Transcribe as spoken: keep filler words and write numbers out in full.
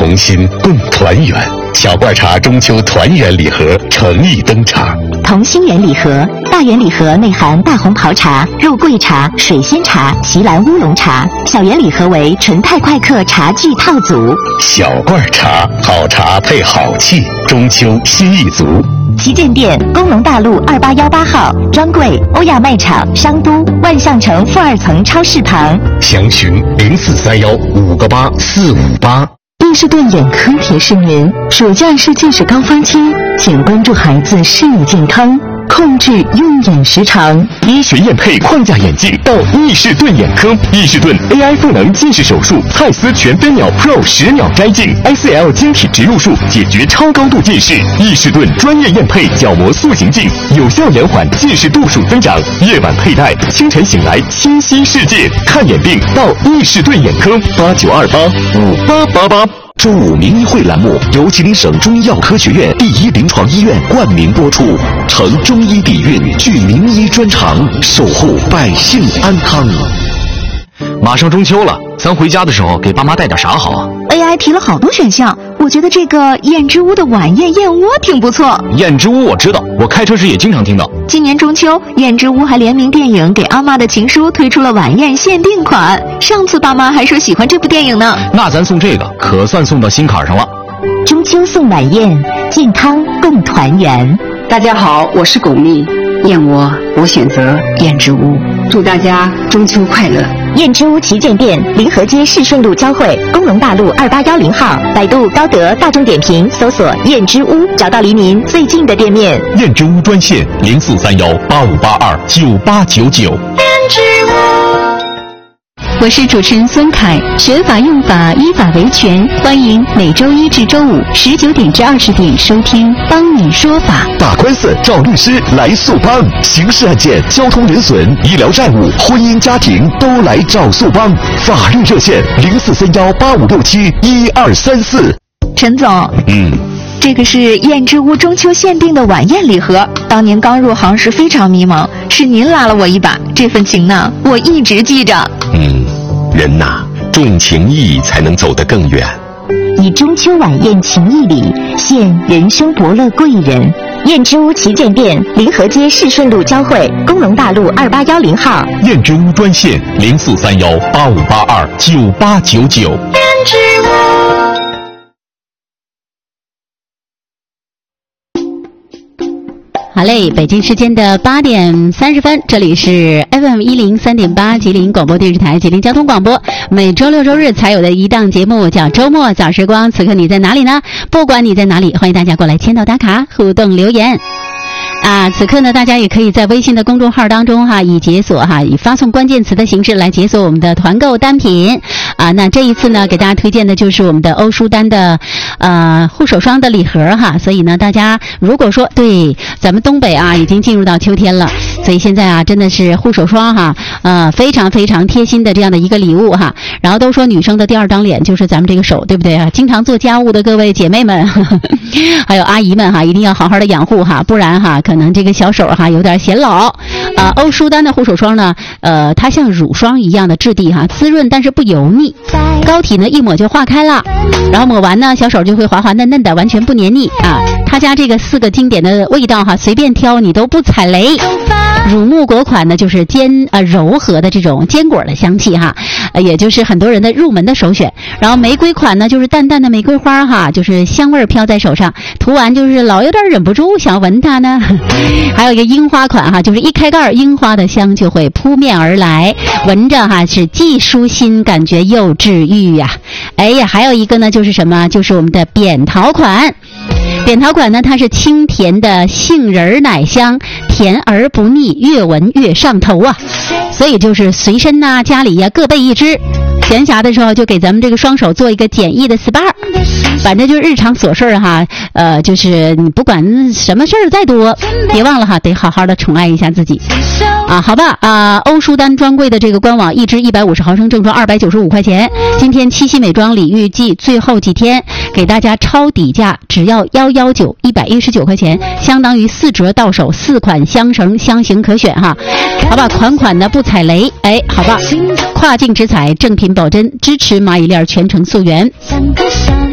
同心共团圆。小罐茶中秋团圆礼盒诚意登场。 同心圆礼盒，大圆礼盒内含大红袍茶、肉桂茶、水仙茶、席兰乌龙茶；小圆礼盒为纯泰快客茶具套组。 小罐茶，好茶配好气，中秋心意足。 旗舰店：工农大路二八幺八号，专柜：欧亚卖场商都万象城负二层超市旁。 详询零四三幺五个八四五八。 易士顿眼科提示您：暑假是近视高峰期，请关注孩子视力健康，控制用眼时长。 医学验配框架眼镜到易士顿眼科，易士顿 A I 赋能近视手术，蔡司全飞秒 Pro 十秒摘镜 ，S L 晶体植入术解决超高度近视。易士顿专业验配角膜塑形镜，有效延缓近视度数增长。夜晚佩戴，清晨醒来清晰世界。看眼病到易士顿眼科，八九二八五八八八。 周五名医会栏目由吉林省中医药科学院第一临床医院冠名播出，承中医底蕴，聚名医专长，守护百姓安康。 马上中秋了，咱回家的时候给爸妈带点啥好啊 ？A I 提了好多选项，我觉得这个燕之屋的晚宴燕窝挺不错。 燕之屋我知道，我开车时也经常听到。 今年中秋，燕之屋还联名电影《给阿妈的情书》推出了晚宴限定款。上次爸妈还说喜欢这部电影呢。 那咱送这个，可算送到心坎上了。 中秋送晚宴，健康共团圆。 大家好，我是巩俐，燕窝我选择燕之屋，祝大家中秋快乐。 燕之屋旗舰店：临河街市顺路交汇，工农大路二八幺零号。百度、高德、大众点评搜索“燕之屋”，找到离您最近的店面。 燕之屋专线：零四三幺八五八二九八九九。 燕之屋。 我是主持人孙凯，学法用法，依法维权。欢迎每周一至周五十九点至二十点收听《帮你说法》。 打官司找律师来速帮，刑事案件、交通人损、医疗债务、婚姻家庭都来找速帮。法律热线零四三幺八五六七一二三四。 陈总， 嗯。 这个是燕之屋中秋限定的晚宴礼盒，当年刚入行时非常迷茫，是您拉了我一把，这份情呢，我一直记着。 嗯，人呐，重情义才能走得更远。 以中秋晚宴情谊礼，献人生伯乐贵人。燕之屋旗舰店：临河街市顺路交汇，工农大路二八幺零号。 燕之屋专线：零四三幺八五八二九八九九。 燕之屋。 好嘞，北京时间的八点三十分，这里是 F M 一零三点八吉林广播电视台吉林交通广播，每周六周日才有的一档节目叫周末早时光。此刻你在哪里呢？不管你在哪里，欢迎大家过来签到打卡、互动留言。啊，此刻呢，大家也可以在微信的公众号当中哈，以解锁哈，以发送关键词的形式来解锁我们的团购单品。啊，那这一次呢，给大家推荐的就是我们的欧舒丹的呃护手霜的礼盒哈。所以呢，大家如果说对咱们东北啊已经进入到秋天了，所以现在啊真的是护手霜哈，呃非常非常贴心的这样的一个礼物哈。然后都说女生的第二张脸就是咱们这个手，对不对啊？经常做家务的各位姐妹们，呵呵还有阿姨们哈，一定要好好的养护哈，不然哈可能这个小手哈有点显老。啊，欧舒丹的护手霜呢，呃，它像乳霜一样的质地哈，滋润但是不油腻，膏体呢一抹就化开了，然后抹完呢小手就会滑滑嫩嫩的，完全不黏腻啊。他家这个四个经典的味道哈，随便挑你都不踩雷。乳木果款呢就是坚呃柔和的这种坚果的香气哈，呃也就是很多人的入门的首选。然后玫瑰款呢就是淡淡的玫瑰花哈，就是香味飘在手上，涂完就是老有点忍不住想闻它呢。还有一个樱花款哈，就是一开盖樱花的香就会扑面而来，闻着哈是既舒心感觉又治愈呀。哎呀，还有一个呢就是什么，就是我们的扁桃款。扁桃款呢，它是清甜的杏仁奶香，甜而不腻，越闻越上头啊！所以就是随身呐、啊、家里呀、啊、各备一支，闲暇的时候就给咱们这个双手做一个简易的 S P A， 反正就是日常琐事哈，呃，就是你不管什么事儿再多，别忘了哈，得好好的宠爱一下自己啊，好吧啊！欧舒丹专柜的这个官网，一支一百五十毫升正装二百九十五块钱，今天七夕美妆礼遇季最后几天，给大家超底价，只要幺幺九一百一十九块钱，相当于四折到手，四款香绳相形可选哈，好吧，款款的不踩雷，哎，好吧，跨境直采，正品保真，支持蚂蚁链全程溯源。